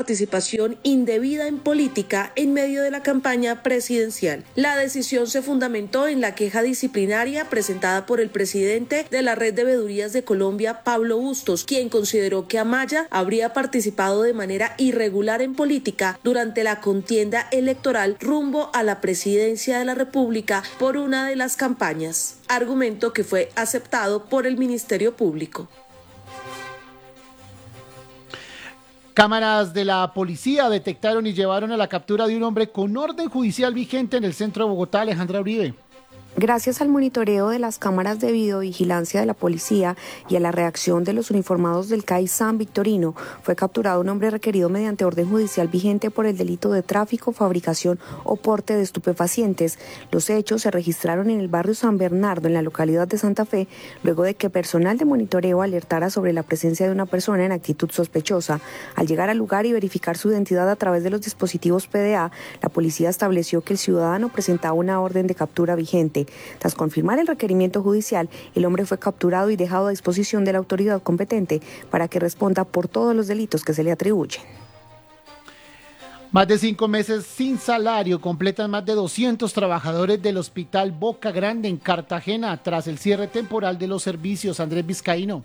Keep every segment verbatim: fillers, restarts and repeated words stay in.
participación indebida en política en medio de la campaña presidencial. La decisión se fundamentó en la queja disciplinaria presentada por el presidente de la Red de Veedurías de Colombia, Pablo Bustos, quien consideró que Amaya habría participado de manera irregular en política durante la contienda electoral rumbo a la presidencia de la República por una de las campañas, argumento que fue aceptado por el Ministerio Público. Cámaras de la policía detectaron y llevaron a la captura de un hombre con orden judicial vigente en el centro de Bogotá. Alejandra Uribe. Gracias al monitoreo de las cámaras de videovigilancia de la policía y a la reacción de los uniformados del C A I San Victorino, fue capturado un hombre requerido mediante orden judicial vigente por el delito de tráfico, fabricación o porte de estupefacientes. Los hechos se registraron en el barrio San Bernardo, en la localidad de Santa Fe, luego de que personal de monitoreo alertara sobre la presencia de una persona en actitud sospechosa. Al llegar al lugar y verificar su identidad a través de los dispositivos P D A, la policía estableció que el ciudadano presentaba una orden de captura vigente. Tras confirmar el requerimiento judicial, el hombre fue capturado y dejado a disposición de la autoridad competente para que responda por todos los delitos que se le atribuyen. Más de cinco meses sin salario completan más de doscientos trabajadores del Hospital Boca Grande en Cartagena tras el cierre temporal de los servicios. Andrés Vizcaíno.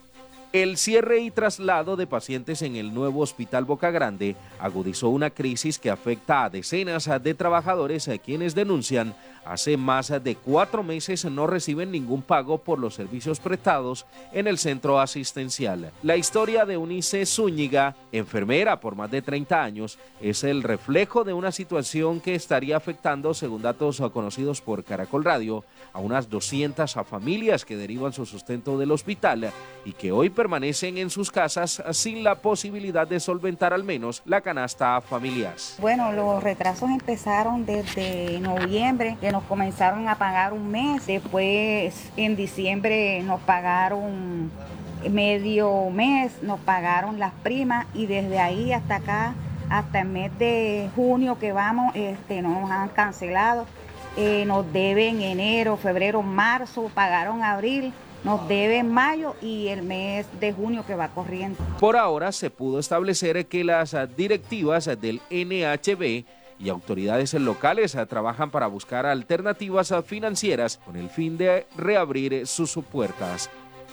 El cierre y traslado de pacientes en el nuevo Hospital Boca Grande agudizó una crisis que afecta a decenas de trabajadores a quienes denuncian hace más de cuatro meses no reciben ningún pago por los servicios prestados en el centro asistencial. La historia de Eunice Zúñiga, enfermera por más de treinta años, es el reflejo de una situación que estaría afectando, según datos conocidos por Caracol Radio, a unas doscientas familias que derivan su sustento del hospital y que hoy permanecen en sus casas sin la posibilidad de solventar al menos la canasta familiar. Bueno, los retrasos empezaron desde noviembre, que nos comenzaron a pagar un mes, después en diciembre nos pagaron medio mes, nos pagaron las primas y desde ahí hasta acá, hasta el mes de junio que vamos, este, nos han cancelado, eh, nos deben enero, febrero, marzo, pagaron abril. Nos deben mayo y el mes de junio que va corriendo. Por ahora se pudo establecer que las directivas del N H B y autoridades locales trabajan para buscar alternativas financieras con el fin de reabrir sus puertas.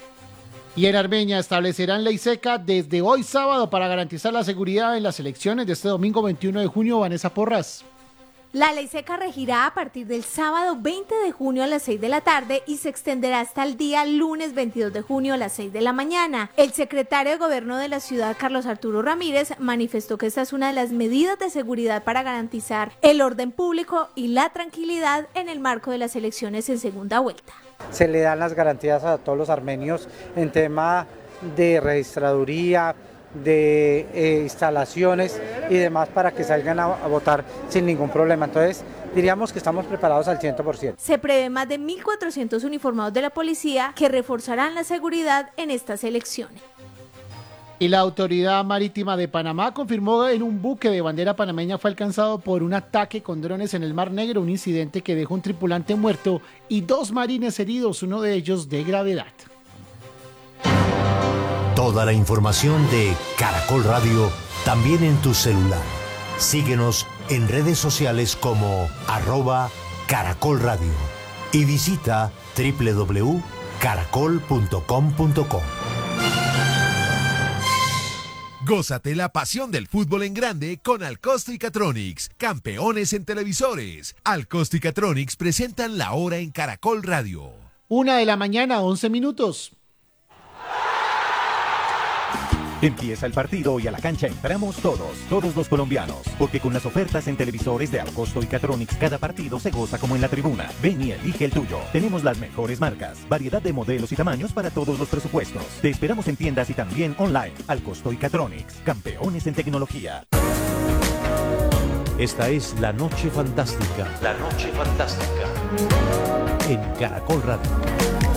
Y en Armenia establecerán ley seca desde hoy sábado para garantizar la seguridad en las elecciones de este domingo veintiuno de junio. Vanessa Porras. La ley seca regirá a partir del sábado veinte de junio a las seis de la tarde y se extenderá hasta el día lunes veintidós de junio a las seis de la mañana. El secretario de Gobierno de la ciudad, Carlos Arturo Ramírez, manifestó que esta es una de las medidas de seguridad para garantizar el orden público y la tranquilidad en el marco de las elecciones en segunda vuelta. Se le dan las garantías a todos los armenios en tema de registraduría, de eh, instalaciones y demás para que salgan a, a votar sin ningún problema. Entonces diríamos que estamos preparados al cien por ciento. Se prevé más de mil cuatrocientos uniformados de la policía que reforzarán la seguridad en estas elecciones. Y la Autoridad Marítima de Panamá confirmó que en un buque de bandera panameña fue alcanzado por un ataque con drones en el Mar Negro, un incidente que dejó un tripulante muerto y dos marines heridos, uno de ellos de gravedad. Toda la información de Caracol Radio también en tu celular. Síguenos en redes sociales como arroba Caracol Radio y visita doble u doble u doble u punto caracol punto com punto co. Gózate la pasión del fútbol en grande con Alcosto y Catronics, campeones en televisores. Alcosto y Catronics presentan la hora en Caracol Radio. Una de la mañana, once minutos. Empieza el partido y a la cancha entramos todos, todos los colombianos, porque con las ofertas en televisores de Alcosto y Catronics cada partido se goza como en la tribuna. Ven y elige el tuyo. Tenemos las mejores marcas, variedad de modelos y tamaños para todos los presupuestos. Te esperamos en tiendas y también online. Alcosto y Catronics, campeones en tecnología. Esta es La Noche Fantástica. La Noche Fantástica. En Caracol Radio.